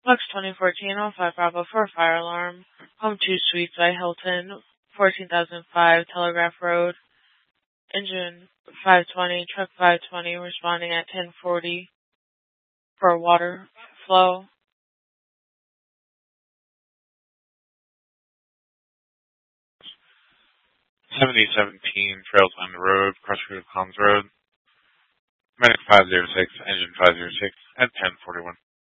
Lux 2014-05 Bravo 4 fire alarm. Home 2 Suites by Hilton, 14,005 Telegraph Road. Engine 520, truck 520 responding at 1040 for water flow. 7017 Trails on the Road, Crossroads Palms Road. Medic 506, Engine 506 at 1041.